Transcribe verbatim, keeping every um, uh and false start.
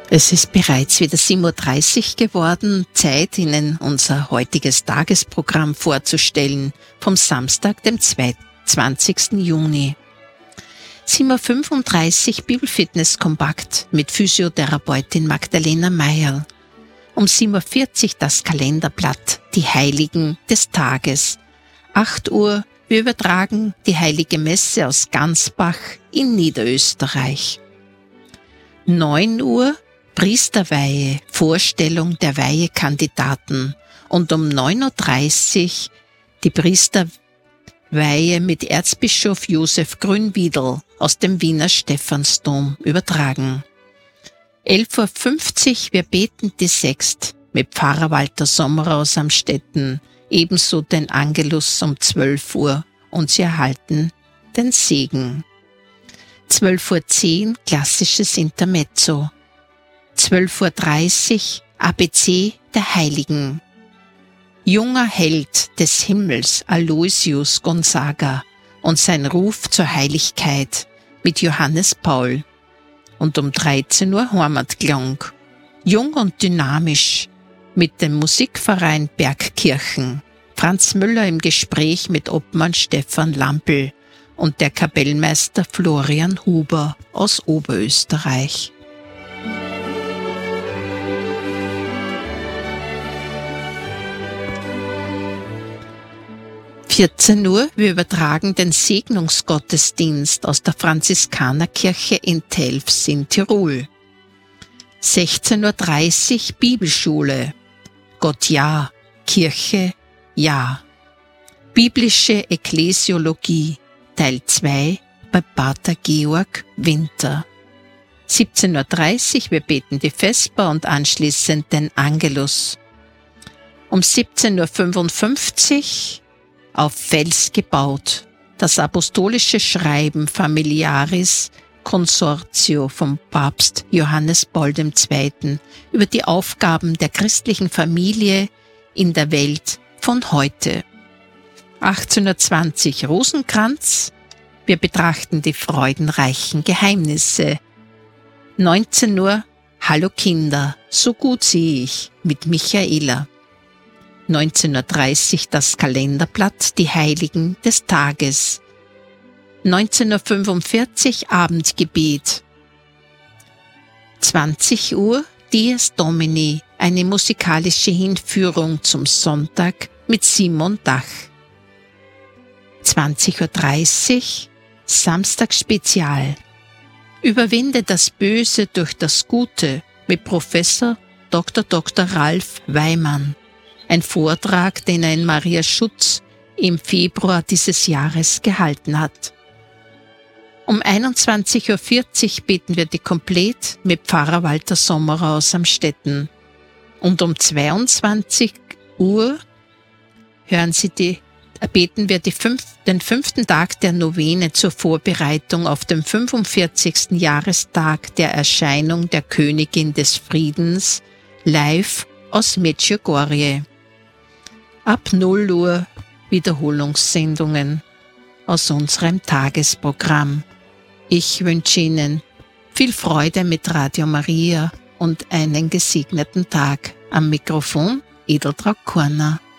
Es ist bereits wieder sieben Uhr dreißig geworden, Zeit, Ihnen unser heutiges Tagesprogramm vorzustellen, vom Samstag, dem zwanzigsten Juni. sieben Uhr fünfunddreißig Bibelfitness Kompakt mit Physiotherapeutin Magdalena Mayerl. Um sieben Uhr vierzig das Kalenderblatt, die Heiligen des Tages. acht Uhr, wir übertragen die Heilige Messe aus Gansbach in Niederösterreich. neun Uhr, Priesterweihe, Vorstellung der Weihekandidaten. Und um neun Uhr dreißig die Priesterweihe mit Erzbischof Josef Grünwiedel aus dem Wiener Stephansdom übertragen. elf Uhr fünfzig, wir beten die Sext mit Pfarrer Walter Sommer aus Amstetten, ebenso den Angelus um zwölf Uhr und Sie erhalten den Segen. zwölf Uhr zehn, klassisches Intermezzo. zwölf Uhr dreißig, A B C der Heiligen. Junger Held des Himmels Aloysius Gonzaga und sein Ruf zur Heiligkeit mit Johannes Paul. Und um dreizehn Uhr Heimatklang. Jung und dynamisch mit dem Musikverein Bergkirchen. Franz Müller im Gespräch mit Obmann Stefan Lampl und der Kapellmeister Florian Huber aus Oberösterreich. vierzehn Uhr, wir übertragen den Segnungsgottesdienst aus der Franziskanerkirche in Telfs in Tirol. sechzehn Uhr dreißig Bibelschule. Gott ja, Kirche ja. Biblische Ekklesiologie, Teil zwei bei Pater Georg Winter. siebzehn Uhr dreißig, wir beten die Vesper und anschließend den Angelus. Um siebzehn Uhr fünfundfünfzig auf Fels gebaut, das apostolische Schreiben Familiaris Consortio vom Papst Johannes Paul der Zweite. über die Aufgaben der christlichen Familie in der Welt von heute. achtzehn Uhr zwanzig Rosenkranz, wir betrachten die freudenreichen Geheimnisse. neunzehn Uhr Hallo Kinder, so gut sehe ich mit Michaela. neunzehn Uhr dreißig das Kalenderblatt, die Heiligen des Tages. neunzehn Uhr fünfundvierzig Abendgebet. zwanzig Uhr Dies Domini, eine musikalische Hinführung zum Sonntag mit Simon Dach. zwanzig Uhr dreißig Samstagsspezial. Überwinde das Böse durch das Gute mit Professor Doktor Doktor Ralf Weimann. Ein Vortrag, den er in Maria Schutz im Februar dieses Jahres gehalten hat. Um einundzwanzig Uhr vierzig beten wir die Komplett mit Pfarrer Walter Sommerer aus Amstetten. Und um zweiundzwanzig Uhr hören Sie die, beten wir die fünf, den fünften Tag der Novene zur Vorbereitung auf den fünfundvierzigsten Jahrestag der Erscheinung der Königin des Friedens live aus Medjugorje. Ab null Uhr Wiederholungssendungen aus unserem Tagesprogramm. Ich wünsche Ihnen viel Freude mit Radio Maria und einen gesegneten Tag. Am Mikrofon Edeltraud Korner.